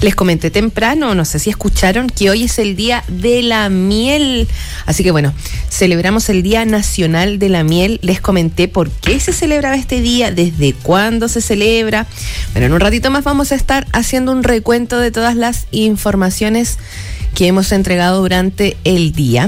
Les comenté temprano, no sé si escucharon, que hoy es el Día de la Miel. Así que bueno, celebramos el Día Nacional de la Miel. Les comenté por qué se celebraba este día, desde cuándo se celebra. Bueno, en un ratito más vamos a estar haciendo un recuento de todas las informaciones que hemos entregado durante el día.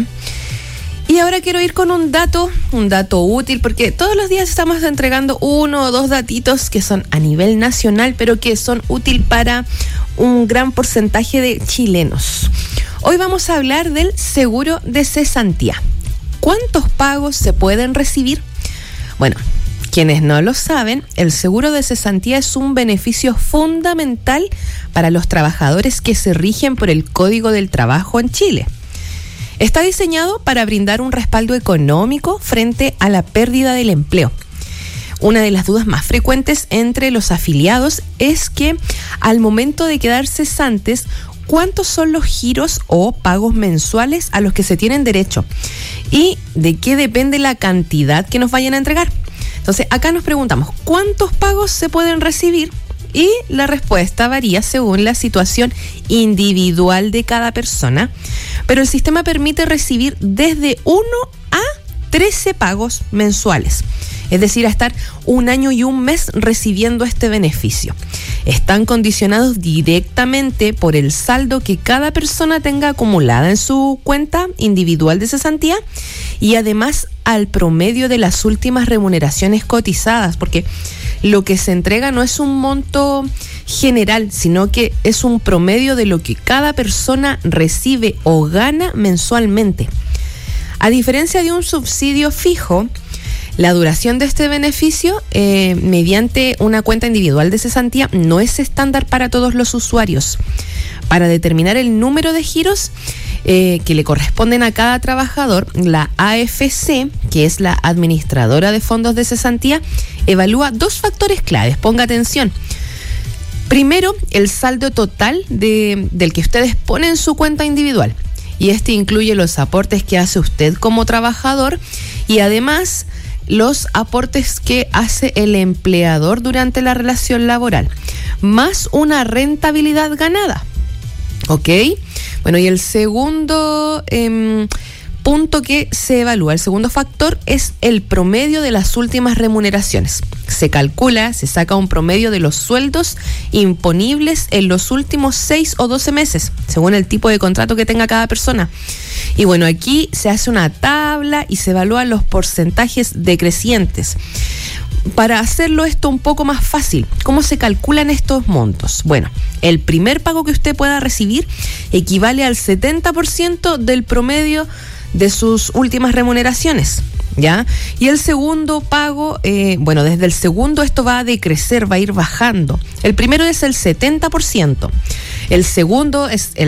Y ahora quiero ir con un dato útil, porque todos los días estamos entregando 1 o 2 datitos que son a nivel nacional, pero que son útiles para un gran porcentaje de chilenos. Hoy vamos a hablar del seguro de cesantía. ¿Cuántos pagos se pueden recibir? Bueno, quienes no lo saben, el seguro de cesantía es un beneficio fundamental para los trabajadores que se rigen por el Código del Trabajo en Chile. Está diseñado para brindar un respaldo económico frente a la pérdida del empleo. Una de las dudas más frecuentes entre los afiliados es que al momento de quedar cesantes, ¿cuántos son los giros o pagos mensuales a los que se tienen derecho? ¿Y de qué depende la cantidad que nos vayan a entregar? Entonces, acá nos preguntamos, ¿cuántos pagos se pueden recibir? Y la respuesta varía según la situación individual de cada persona, pero el sistema permite recibir desde 1 a 13 pagos mensuales, es decir, a estar 1 año y 1 mes recibiendo este beneficio. Están condicionados directamente por el saldo que cada persona tenga acumulada en su cuenta individual de cesantía y además al promedio de las últimas remuneraciones cotizadas, porque lo que se entrega no es un monto general, sino que es un promedio de lo que cada persona recibe o gana mensualmente. A diferencia de un subsidio fijo, la duración de este beneficio mediante una cuenta individual de cesantía no es estándar para todos los usuarios. Para determinar el número de giros que le corresponden a cada trabajador, la AFC, que es la administradora de fondos de cesantía, evalúa 2 factores claves. Ponga atención. Primero, el saldo total del que ustedes ponen en su cuenta individual. Y este incluye los aportes que hace usted como trabajador y además los aportes que hace el empleador durante la relación laboral, más una rentabilidad ganada. ¿Ok? Bueno, y el segundo punto que se evalúa, el segundo factor, es el promedio de las últimas remuneraciones. Se calcula, se saca un promedio de los sueldos imponibles en los últimos 6 o 12 meses, según el tipo de contrato que tenga cada persona. Y bueno, aquí se hace una tabla y se evalúan los porcentajes decrecientes. Para hacerlo esto un poco más fácil, ¿cómo se calculan estos montos? Bueno, el primer pago que usted pueda recibir equivale al 70% del promedio de sus últimas remuneraciones, ¿ya? Y el segundo pago, desde el segundo esto va a decrecer, va a ir bajando. El primero es el 70%, el segundo es el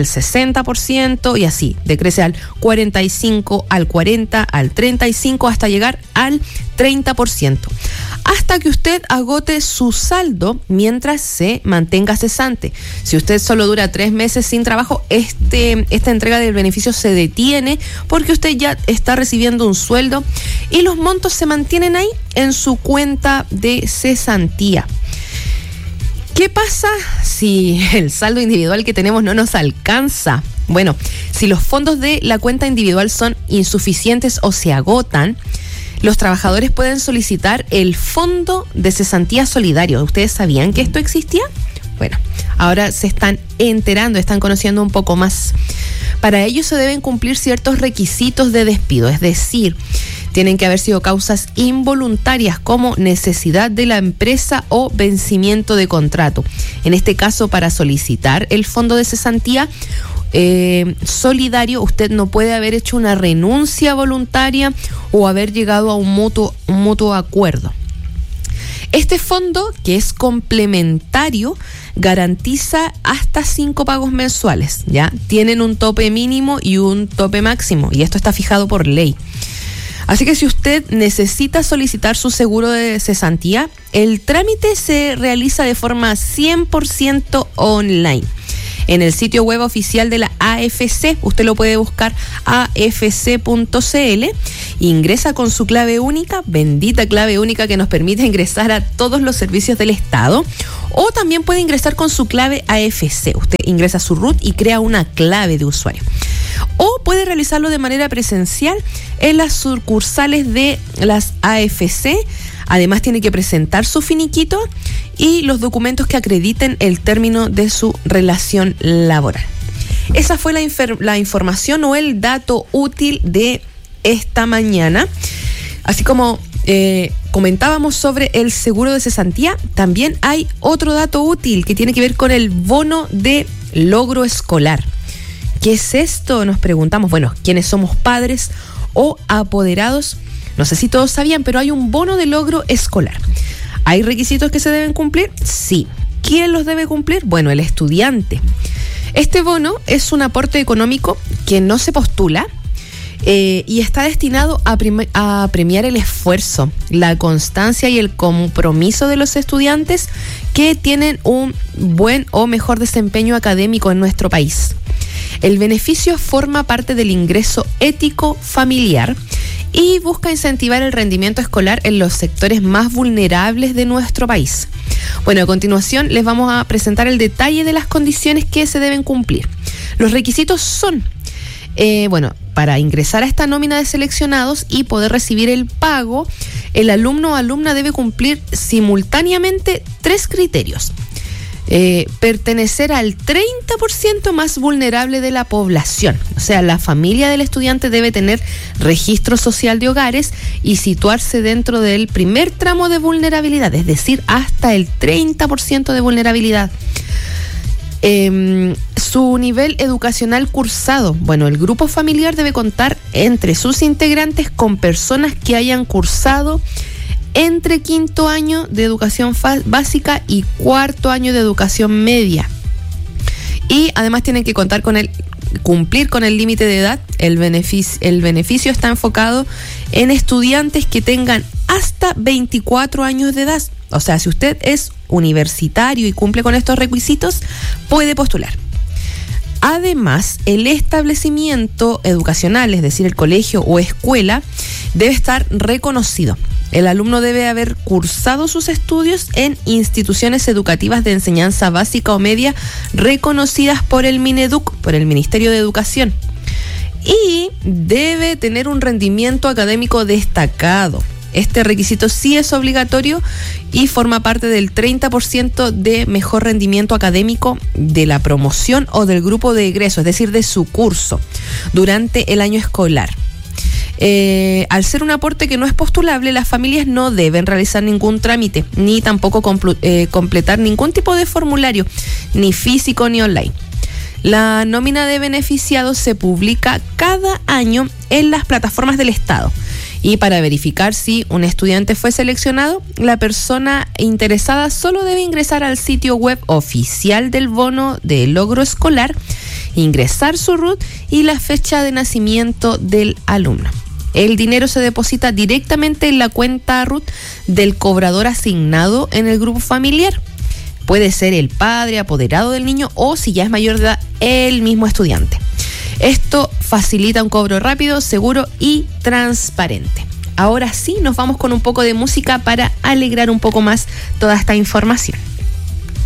60% y así, decrece al 45%, al 40%, al 35%, hasta llegar al 30%. Hasta que usted agote su saldo mientras se mantenga cesante. Si usted solo dura 3 meses sin trabajo, esta entrega del beneficio se detiene porque usted ya está recibiendo un sueldo y los montos se mantienen ahí en su cuenta de cesantía. ¿Qué pasa si el saldo individual que tenemos no nos alcanza? Bueno, si los fondos de la cuenta individual son insuficientes o se agotan, los trabajadores pueden solicitar el Fondo de Cesantía Solidario. ¿Ustedes sabían que esto existía? Bueno, ahora se están enterando, están conociendo un poco más. Para ello se deben cumplir ciertos requisitos de despido, es decir, tienen que haber sido causas involuntarias como necesidad de la empresa o vencimiento de contrato. En este caso, para solicitar el Fondo de Cesantía solidario, usted no puede haber hecho una renuncia voluntaria o haber llegado a un mutuo acuerdo. Este fondo, que es complementario, garantiza hasta 5 pagos mensuales, ¿ya? Tienen un tope mínimo y un tope máximo, y esto está fijado por ley. Así que si usted necesita solicitar su seguro de cesantía, el trámite se realiza de forma 100% online. en el sitio web oficial de la AFC. Usted lo puede buscar afc.cl, ingresa con su clave única, bendita clave única que nos permite ingresar a todos los servicios del Estado, o también puede ingresar con su clave AFC. Usted ingresa su root y crea una clave de usuario. O puede realizarlo de manera presencial en las sucursales de las AFC. Además, tiene que presentar su finiquito y los documentos que acrediten el término de su relación laboral. Esa fue la información o el dato útil de esta mañana. Así como comentábamos sobre el seguro de cesantía, también hay otro dato útil que tiene que ver con el bono de logro escolar. ¿Qué es esto? Nos preguntamos. Bueno, quienes somos padres o apoderados, no sé si todos sabían, pero hay un bono de logro escolar. ¿Hay requisitos que se deben cumplir? Sí. ¿Quién los debe cumplir? Bueno, el estudiante. Este bono es un aporte económico que no se postula y está destinado a premiar el esfuerzo, la constancia y el compromiso de los estudiantes que tienen un buen o mejor desempeño académico en nuestro país. El beneficio forma parte del ingreso ético familiar y busca incentivar el rendimiento escolar en los sectores más vulnerables de nuestro país. Bueno, a continuación les vamos a presentar el detalle de las condiciones que se deben cumplir. Los requisitos son, para ingresar a esta nómina de seleccionados y poder recibir el pago, el alumno o alumna debe cumplir simultáneamente 3 criterios. Pertenecer al 30% más vulnerable de la población. O sea, la familia del estudiante debe tener registro social de hogares y situarse dentro del primer tramo de vulnerabilidad, es decir, hasta el 30% de vulnerabilidad. Su nivel educacional cursado. Bueno, el grupo familiar debe contar entre sus integrantes con personas que hayan cursado entre 5º año de educación básica y 4º año de educación media. Y además tienen que cumplir con el límite de edad. El beneficio está enfocado en estudiantes que tengan hasta 24 años de edad. O sea, si usted es universitario y cumple con estos requisitos, puede postular. Además, el establecimiento educacional, es decir, el colegio o escuela, debe estar reconocido. El alumno debe haber cursado sus estudios en instituciones educativas de enseñanza básica o media reconocidas por el Mineduc, por el Ministerio de Educación. Y debe tener un rendimiento académico destacado. Este requisito sí es obligatorio y forma parte del 30% de mejor rendimiento académico de la promoción o del grupo de egreso, es decir, de su curso, durante el año escolar. Al ser un aporte que no es postulable, las familias no deben realizar ningún trámite, ni tampoco completar ningún tipo de formulario, ni físico ni online. La nómina de beneficiados se publica cada año en las plataformas del Estado. Y para verificar si un estudiante fue seleccionado, la persona interesada solo debe ingresar al sitio web oficial del bono de logro escolar, ingresar su RUT y la fecha de nacimiento del alumno. El dinero se deposita directamente en la cuenta RUT del cobrador asignado en el grupo familiar. Puede ser el padre, apoderado del niño o, si ya es mayor de edad, el mismo estudiante. Esto facilita un cobro rápido, seguro y transparente. Ahora sí, nos vamos con un poco de música para alegrar un poco más toda esta información.